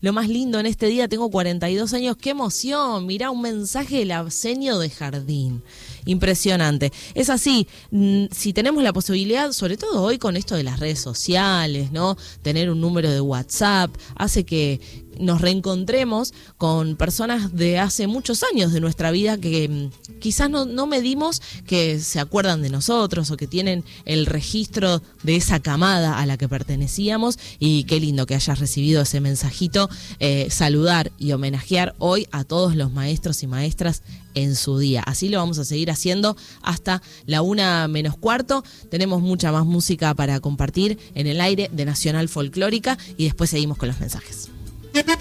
Lo más lindo en este día, tengo 42 años, qué emoción, mirá un mensaje del Arsenio de Jardín. Impresionante. Es así, si tenemos la posibilidad, sobre todo hoy con esto de las redes sociales, ¿no? Tener un número de WhatsApp hace que nos reencontremos con personas de hace muchos años de nuestra vida que quizás no medimos que se acuerdan de nosotros o que tienen el registro de esa camada a la que pertenecíamos, y qué lindo que hayas recibido ese mensajito. Saludar y homenajear hoy a todos los maestros y maestras en su día. Así lo vamos a seguir haciendo hasta la 1:45. Tenemos mucha más música para compartir en el aire de Nacional Folclórica y después seguimos con los mensajes.